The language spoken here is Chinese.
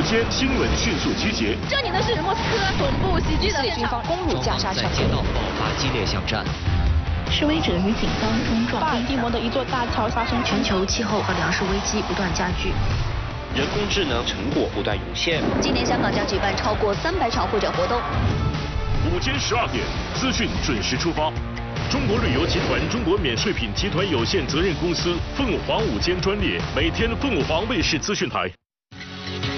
间新闻迅速集结。 这里呢是莫斯科总部袭击的军方攻入加沙在街道爆发激烈巷战。 示威者与警方冲撞。 巴尔的摩的一座大桥发生。 全球气候和粮食危机不断加剧。 人工智能成果不断涌现。 今年香港将举办超过300场会展活动。 午间12点，资讯准时出发。中国旅游集团中国免税品集团有限责任公司凤凰午间专列，每天凤凰卫视资讯台。